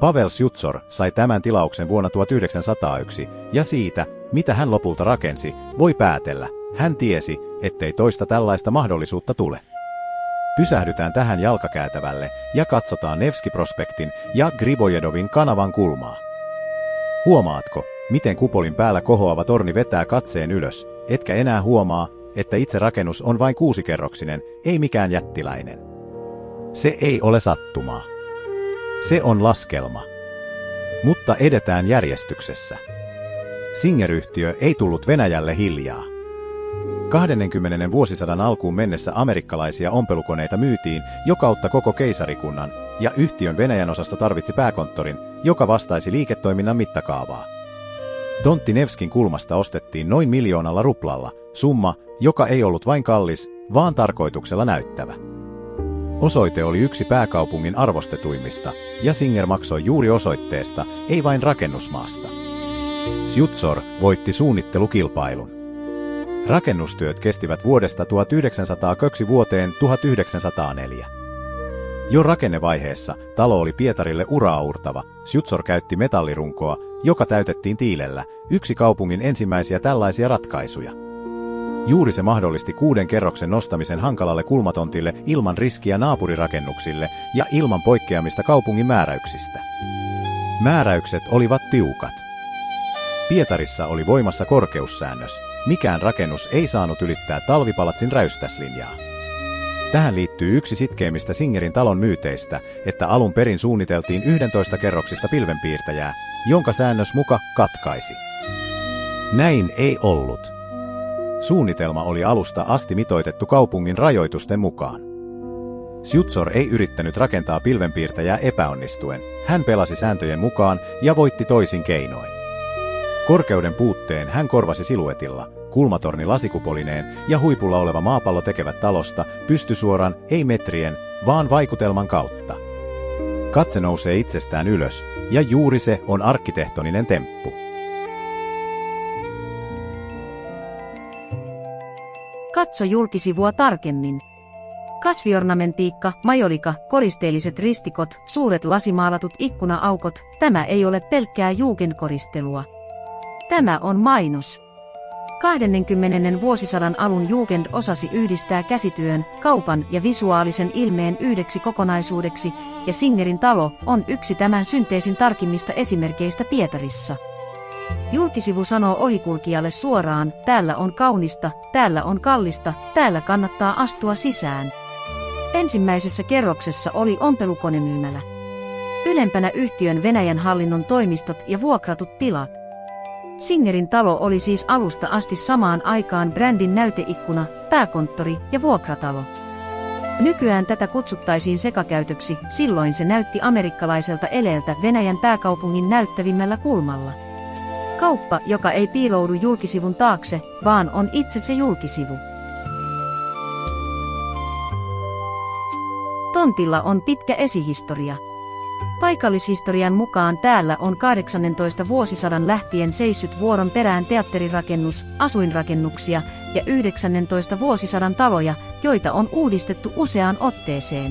Pavel Sjutsor sai tämän tilauksen vuonna 1901, ja siitä, mitä hän lopulta rakensi, voi päätellä. Hän tiesi, ettei toista tällaista mahdollisuutta tule. Pysähdytään tähän jalkakäytävälle ja katsotaan Nevski-prospektin ja Gribojedovin kanavan kulmaa. Huomaatko, miten kupolin päällä kohoava torni vetää katseen ylös, etkä enää huomaa, että itse rakennus on vain 6-kerroksinen, ei mikään jättiläinen. Se ei ole sattumaa. Se on laskelma. Mutta edetään järjestyksessä. Singer-yhtiö ei tullut Venäjälle hiljaa. 20. vuosisadan alkuun mennessä amerikkalaisia ompelukoneita myytiin jo kautta koko keisarikunnan, ja yhtiön Venäjän osasto tarvitsi pääkonttorin, joka vastaisi liiketoiminnan mittakaavaa. Tontti Nevskin kulmasta ostettiin noin 1 000 000 ruplalla, summa, joka ei ollut vain kallis, vaan tarkoituksella näyttävä. Osoite oli yksi pääkaupungin arvostetuimmista, ja Singer maksoi juuri osoitteesta, ei vain rakennusmaasta. Sjutsor voitti suunnittelukilpailun. Rakennustyöt kestivät vuodesta 1902 vuoteen 1904. Jo rakennevaiheessa talo oli Pietarille uraauurtava. Sjutsor käytti metallirunkoa, joka täytettiin tiilellä, yksi kaupungin ensimmäisiä tällaisia ratkaisuja. Juuri se mahdollisti 6 kerroksen nostamisen hankalalle kulmatontille ilman riskiä naapurirakennuksille ja ilman poikkeamista kaupungin määräyksistä. Määräykset olivat tiukat. Pietarissa oli voimassa korkeussäännös. Mikään rakennus ei saanut ylittää talvipalatsin räystäslinjaa. Tähän liittyy yksi sitkeimmistä Singerin talon myyteistä, että alun perin suunniteltiin 11 kerroksista pilvenpiirtäjää, jonka säännös muka katkaisi. Näin ei ollut. Suunnitelma oli alusta asti mitoitettu kaupungin rajoitusten mukaan. Sjutsor ei yrittänyt rakentaa pilvenpiirtäjää epäonnistuen. Hän pelasi sääntöjen mukaan ja voitti toisin keinoin. Korkeuden puutteen hän korvasi siluetilla. Kulmatorni lasikupolineen ja huipulla oleva maapallo tekevät talosta pystysuoran, ei metrien, vaan vaikutelman kautta. Katse nousee itsestään ylös, ja juuri se on arkkitehtoninen temppu. Katso julkisivua tarkemmin. Kasviornamentiikka, majolika, koristeelliset ristikot, suuret lasimaalatut ikkuna-aukot, tämä ei ole pelkkää jugendkoristelua. Tämä on mainos. 20. vuosisadan alun jugend osasi yhdistää käsityön, kaupan ja visuaalisen ilmeen yhdeksi kokonaisuudeksi, ja Singerin talo on yksi tämän synteesin tarkimmista esimerkkeistä Pietarissa. Julkisivu sanoo ohikulkijalle suoraan, täällä on kaunista, täällä on kallista, täällä kannattaa astua sisään. Ensimmäisessä kerroksessa oli ompelukonemyymälä. Ylempänä yhtiön Venäjän hallinnon toimistot ja vuokratut tilat. Singerin talo oli siis alusta asti samaan aikaan brändin näyteikkuna, pääkonttori ja vuokratalo. Nykyään tätä kutsuttaisiin sekakäytöksi, silloin se näytti amerikkalaiselta eleeltä Venäjän pääkaupungin näyttävimmällä kulmalla. Kauppa, joka ei piiloudu julkisivun taakse, vaan on itse se julkisivu. Tontilla on pitkä esihistoria. Paikallishistorian mukaan täällä on 18 vuosisadan lähtien seissyt vuoron perään teatterirakennus, asuinrakennuksia ja 19 vuosisadan taloja, joita on uudistettu useaan otteeseen.